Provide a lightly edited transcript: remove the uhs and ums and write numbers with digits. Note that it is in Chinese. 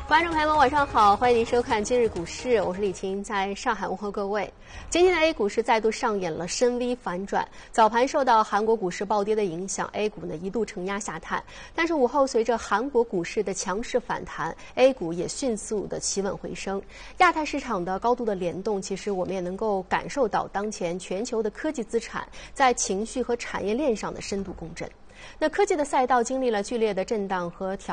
观众朋友们，晚上好，欢迎您收看今日股市，我是李晴，在上海问候各位。今天的 A 股市再度上演了深 V 反转，早盘受到韩国股市暴跌的影响 ，A 股呢一度承压下探，但是午后随着韩国股市的强势反弹 ，A 股也迅速的企稳回升。亚太市场的高度的联动，其实我们也能够感受到当前全球的科技资产在情绪和产业链上的深度共振。那科技的赛道经历了剧烈的震荡和调